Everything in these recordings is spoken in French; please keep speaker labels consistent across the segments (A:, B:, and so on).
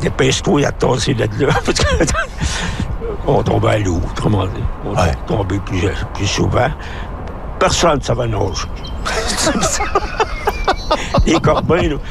A: dépêche-toi à te tasser de là. Parce que on tombait à l'eau, autrement dit. On tombait plus souvent. Personne ne savait nager. Les copains, là,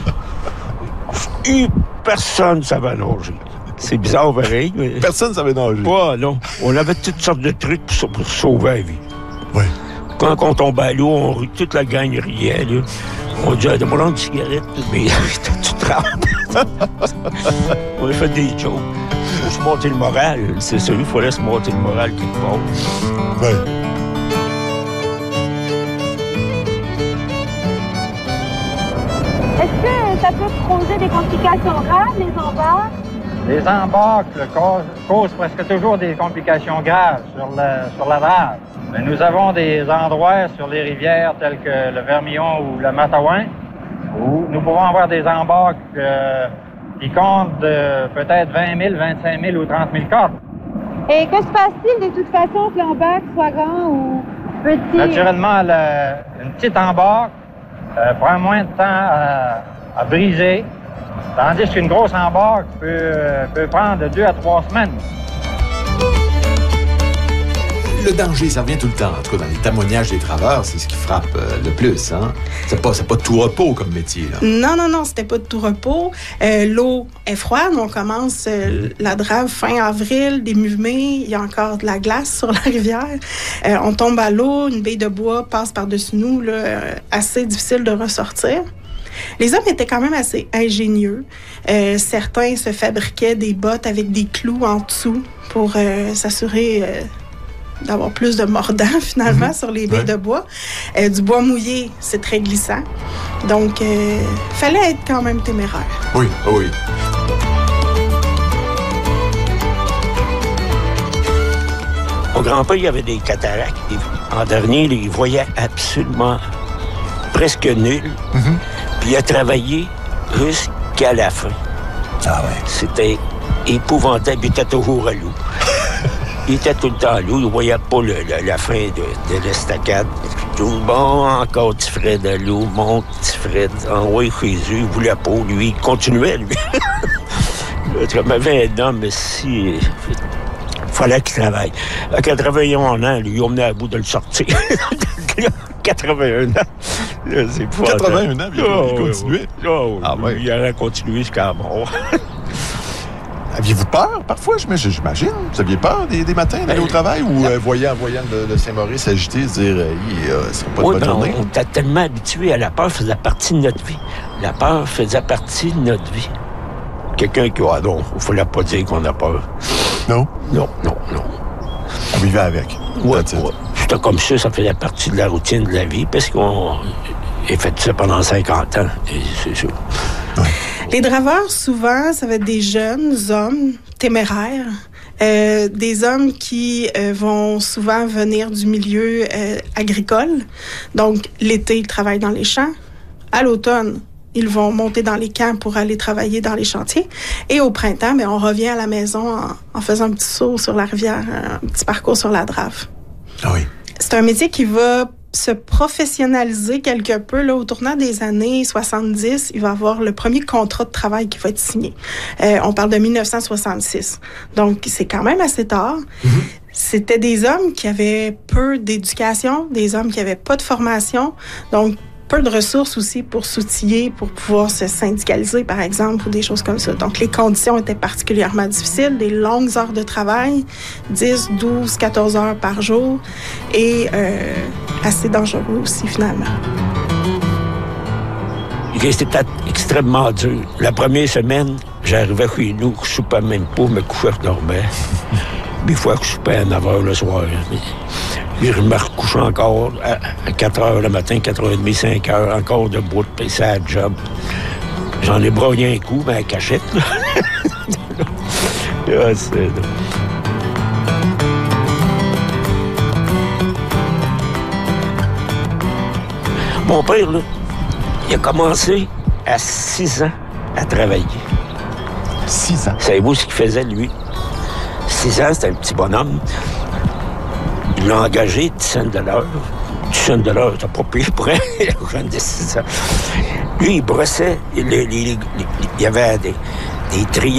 A: personne ne savait nager. C'est bizarre, pareil. Mais...
B: Personne ne savait nager.
A: Ouais, non. On avait toutes sortes de trucs pour sauver la vie.
B: Oui.
A: Quand on tombait à l'eau, toute la gang riait. Là. On disait, demande une cigarette, mais tu trempes. On a fait des jokes. Il faut se monter le moral. C'est ça, il fallait se monter le moral quelque part.
B: Oui.
C: Est-ce que ça peut causer des complications graves, les embarques?
D: Les embarques causent presque toujours des complications graves sur la drave. Mais nous avons des endroits sur les rivières tels que le Vermillon ou le Matawan où nous pouvons avoir des embarques qui comptent peut-être 20 000, 25 000 ou 30 000 cordes.
C: Et que se passe-t-il de toute façon que l'embarque soit grand ou petit?
D: Naturellement, une petite embarque prend moins de temps à briser, tandis qu'une grosse embarque peut prendre 2 à 3 semaines.
B: Le danger, ça revient tout le temps. En tout cas, dans les témoignages des travailleurs, c'est ce qui frappe le plus. Hein? C'est pas de tout repos comme métier. Là.
E: Non, c'était pas de tout repos. L'eau est froide. On commence la drave fin avril, début mai. Il y a encore de la glace sur la rivière. On tombe à l'eau, une baie de bois passe par-dessus nous, là, assez difficile de ressortir. Les hommes étaient quand même assez ingénieux. Certains se fabriquaient des bottes avec des clous en dessous pour s'assurer... d'avoir plus de mordant, finalement, sur les baies de bois. Du bois mouillé, c'est très glissant. Donc, fallait être quand même téméraire.
B: Oui.
A: Mon grand-père, il avait des cataractes. En dernier, il voyait absolument presque nul. Puis il a travaillé jusqu'à la fin.
B: Ah ouais.
A: C'était épouvantable. Il était toujours à l'eau. Il était tout le temps à l'eau, il ne voyait pas la fin de l'estacade. Bon, encore petit Fred à l'eau, mon petit Fred, envoyé Jésus, il ne voulait pas, lui, il continuait, lui. Comme avait un homme, si... Il fallait qu'il travaille. À 81 ans, lui, on venait à bout de le sortir. 81 ans. Là, c'est
B: 81 ans, il continuait.
A: Il aurait continué jusqu'à la mort.
B: Aviez-vous peur, parfois, j'imagine? Vous aviez peur des matins d'aller au travail ou voyant le Saint-Maurice agiter, se dire « ce sera pas de bonne journée ».
A: On était tellement habitués à la peur, faisait partie de notre vie. La peur faisait partie de notre vie. Quelqu'un qui non, il ne fallait pas dire qu'on a peur.
B: Non?
A: Non.
B: On vivait avec.
A: Ouais. C'était comme ça faisait partie de la routine de la vie, parce qu'on a fait ça pendant 50 ans, et c'est sûr.
B: Ouais.
E: Les draveurs, souvent, ça va être des jeunes hommes téméraires, des hommes qui vont souvent venir du milieu agricole. Donc, l'été, ils travaillent dans les champs. À l'automne, ils vont monter dans les camps pour aller travailler dans les chantiers. Et au printemps, on revient à la maison en faisant un petit saut sur la rivière, un petit parcours sur la drave.
B: Ah oui.
E: C'est un métier qui va se professionnaliser quelque peu. Là, au tournant des années 70, il va y avoir le premier contrat de travail qui va être signé. On parle de 1966. Donc, c'est quand même assez tard. C'était des hommes qui avaient peu d'éducation, des hommes qui n'avaient pas de formation. Donc, peu de ressources aussi pour s'outiller, pour pouvoir se syndicaliser, par exemple, ou des choses comme ça. Donc, les conditions étaient particulièrement difficiles, des longues heures de travail, 10, 12, 14 heures par jour, et assez dangereux aussi, finalement.
A: C'était extrêmement dur. La première semaine, j'arrivais chez nous, je soupais même pas, me couchais, je dormais. Des fois que je soupais à 9 h le soir. Puis je me recouche encore à 4 h le matin, 4h30, 5 h, encore debout, puis c'est à la job. J'en ai broyé un coup, mais à cachette, là. Mon père, là, il a commencé à 6 ans à travailler.
B: 6 ans?
A: Savez-vous ce qu'il faisait, lui? 6 ans, c'était un petit bonhomme. Il l'a engagé 10 cents de l'heure. 10 cents de l'heure, t'as pas payé pour un jeune de 6 ans. Lui, il brossait. Il y avait des triangles.